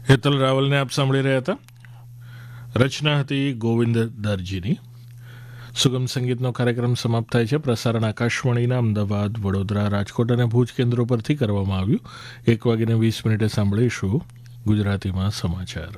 હેતલ રાવલને આપ સાંભળી રહ્યા હતા. રચના હતી ગોવિંદ દરજીની. સુગમ સંગીતનો કાર્યક્રમ સમાપ્ત થાય છે. પ્રસારણ આકાશવાણીના અમદાવાદ, વડોદરા, રાજકોટ અને ભુજ કેન્દ્રો પરથી કરવામાં આવ્યું. 1:20 સાંભળીશું ગુજરાતીમાં સમાચાર.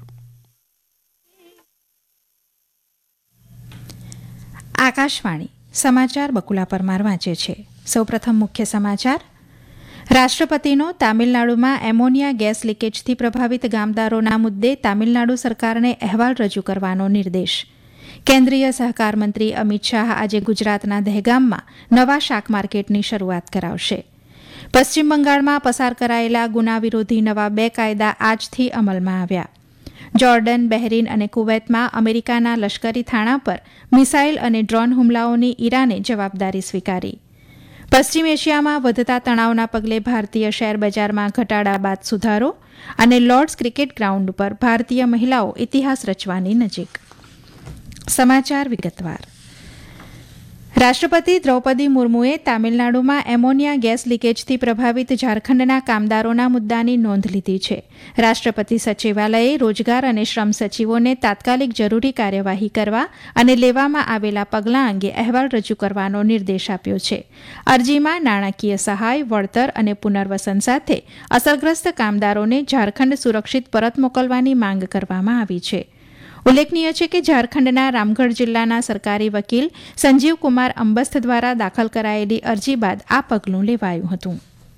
આકાશવાણી સમાચાર બકુલા પરમાર વાંચે છે. સૌપ્રથમ મુખ્ય સમાચાર. રાષ્ટ્રપતિનો તામિલનાડુમાં એમોનિયા ગેસ લીકેજથી પ્રભાવિત ગામદારોના મુદ્દે તામિલનાડુ સરકારને અહેવાલ રજૂ કરવાનો નિર્દેશ. કેન્દ્રીય સહકાર મંત્રી અમિત શાહ આજે ગુજરાતના દહેગામમાં નવા શાક માર્કેટની શરૂઆત કરાવશે. પશ્ચિમ બંગાળમાં પસાર કરાયેલા ગુના વિરોધી નવા 2 કાયદા આજથી અમલમાં આવ્યા. જોર્ડન, બહેરીન અને કુવૈતમાં અમેરિકાના લશ્કરી થાણા પર મિસાઇલ અને ડ્રોન હુમલાઓની ઈરાને જવાબદારી સ્વીકારી. પશ્ચિમ એશિયામાં વધતા તણાવના પગલે ભારતીય શેર બજારમાં ઘટાડા બાદ સુધારો અને લોર્ડ્સ ક્રિકેટ ગ્રાઉન્ડ પર ભારતીય મહિલાઓ ઇતિહાસ રચવાની નજીક. સમાચાર વિગતવાર. રાષ્ટ્રપતિ દ્રૌપદી મુર્મુએ તામિલનાડુમાં એમોનિયા ગેસ લીકેજથી પ્રભાવિત ઝારખંડના કામદારોના મુદ્દાની નોંધ લીધી છે. રાષ્ટ્રપતિ સચિવાલયે રોજગાર અને શ્રમ સચિવોને તાત્કાલિક જરૂરી કાર્યવાહી કરવા અને લેવામાં આવેલા પગલાં અંગે અહેવાલ રજૂ કરવાનો નિર્દેશ આપ્યો છે. અરજીમાં નાણાકીય સહાય, વળતર અને પુનર્વસન સાથે અસરગ્રસ્ત કામદારોને ઝારખંડ સુરક્ષિત પરત મોકલવાની માંગ કરવામાં આવી છે. ઉલ્લેખનીય છે કે ઝારખંડના રામગઢ જિલ્લાના સરકારી વકીલ સંજીવ કુમાર અંબસ્થ દ્વારા દાખલ કરાયેલી અરજી બાદ આ પગલું લેવાયું હતું.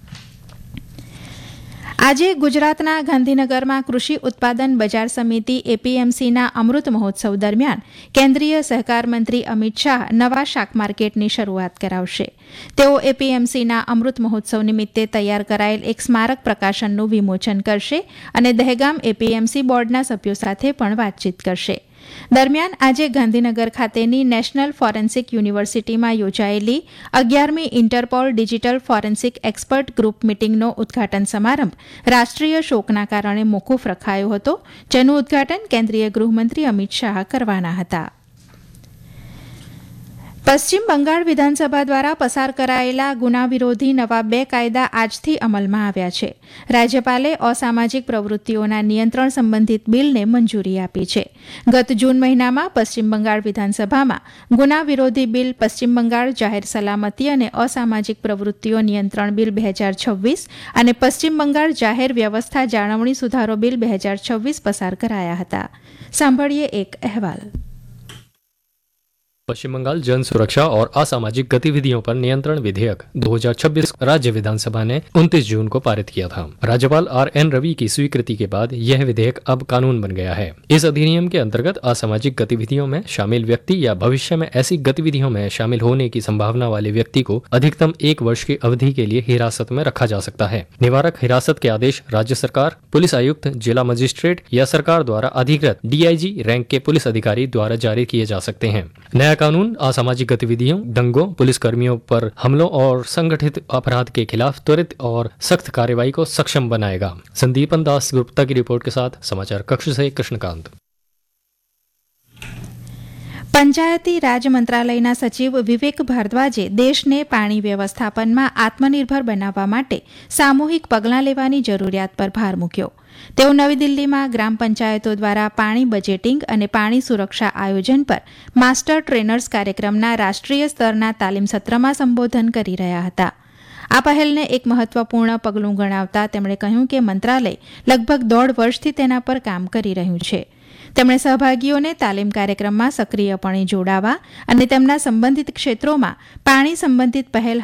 આજે ગુજરાતના ગાંધીનગરમાં કૃષિ ઉત્પાદન બજાર સમિતિ એપીએમસીના અમૃત મહોત્સવ દરમિયાન કેન્દ્રીય સહકાર મંત્રી અમિત શાહ નવા શાક માર્કેટની શરૂઆત કરાવશે. તેઓ એપીએમસીના અમૃત મહોત્સવ નિમિત્તે તૈયાર કરાયેલ એક સ્મારક પ્રકાશનનું વિમોચન કરશે અને દહેગામ એપીએમસી બોર્ડના સભ્યો સાથે પણ વાતચીત કરશે. દરમિયાન આજે ગાંધીનગર ખાતેની નેશનલ ફોરેન્સિક યુનિવર્સિટીમાં યોજાયેલી 11મી Interpol digital forensic expert group મીટિંગનો ઉદઘાટન સમારંભ રાષ્ટ્રીય શોકના કારણે મોકૂફ રખાયો હતો, જેનું ઉદઘાટન કેન્દ્રીય ગૃહમંત્રી અમિત શાહ કરવાના હતા. પશ્ચિમ બંગાળ વિધાનસભા દ્વારા પસાર કરાયેલા ગુના વિરોધી નવા 2 કાયદા આજથી અમલમાં આવ્યા છે. રાજ્યપાલે અસામાજિક પ્રવૃત્તિઓના નિયંત્રણ સંબંધિત બિલને મંજૂરી આપી છે. ગત જૂન મહિનામાં પશ્ચિમ બંગાળ વિધાનસભામાં ગુના વિરોધી બિલ, પશ્ચિમ બંગાળ જાહેર સલામતી અને અસામાજિક પ્રવૃત્તિઓ નિયંત્રણ બિલ 2026 અને પશ્ચિમ બંગાળ જાહેર વ્યવસ્થા જાળવણી સુધારો બિલ 2026 પસાર કરાયા હતા. સાંભળીએ એક અહેવાલ. पश्चिम बंगाल जन सुरक्षा और असामाजिक गतिविधियों पर नियंत्रण विधेयक 2026 राज्य विधानसभा ने 29 जून को पारित किया था. राज्यपाल आर.एन. रवि की स्वीकृति के बाद यह विधेयक अब कानून बन गया है. इस अधिनियम के अंतर्गत असामाजिक गतिविधियों में शामिल व्यक्ति या भविष्य में ऐसी गतिविधियों में शामिल होने की संभावना वाले व्यक्ति को अधिकतम 1 वर्ष की अवधि के लिए हिरासत में रखा जा सकता है. निवारक हिरासत के आदेश राज्य सरकार, पुलिस आयुक्त, जिला मजिस्ट्रेट या सरकार द्वारा अधिकृत डीआईजी रैंक के पुलिस अधिकारी द्वारा जारी किए जा सकते हैं. नया कानून असामाजिक गतिविधियों, दंगों, पुलिसकर्मियों पर हमलों और संगठित अपराध के खिलाफ त्वरित और सख्त कार्रवाई को सक्षम बनाएगा. संदीपन दास गुप्ता की रिपोर्ट के साथ समाचार कक्ष से कृष्णकांत. પંચાયતી રાજ મંત્રાલયના સચિવ વિવેક ભારદ્વાજે દેશને પાણી વ્યવસ્થાપનમાં આત્મનિર્ભર બનાવવા માટે સામૂહિક પગલાં લેવાની જરૂરિયાત પર ભાર મૂક્યો. તેઓ નવી દિલ્હીમાં ગ્રામ પંચાયતો દ્વારા પાણી બજેટિંગ અને પાણી સુરક્ષા આયોજન પર માસ્ટર ટ્રેનર્સ કાર્યક્રમના રાષ્ટ્રીય સ્તરના તાલીમ સત્રમાં સંબોધન કરી રહ્યા હતા. આ પહેલને એક મહત્વપૂર્ણ પગલું ગણાવતા તેમણે કહ્યું કે મંત્રાલય લગભગ 1.5 વર્ષથી તેના પર કામ કરી રહ્યું છે. તેમણે સહભાગીઓને તાલીમ કાર્યક્રમમાં સક્રિયપણે જોડાવા અને તેમના સંબંધિત ક્ષેત્રોમાં પાણી સંબંધિત પહેલ